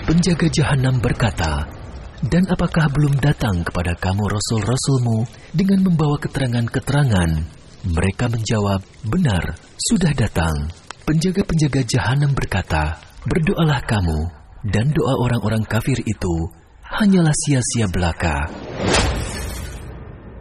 Penjaga jahanam berkata, "Dan apakah belum datang kepada kamu rasul-rasulmu dengan membawa keterangan-keterangan?" Mereka menjawab, "Benar, sudah datang." Penjaga-penjaga jahanam berkata, "Berdoalah kamu, dan doa orang-orang kafir itu hanyalah sia-sia belaka."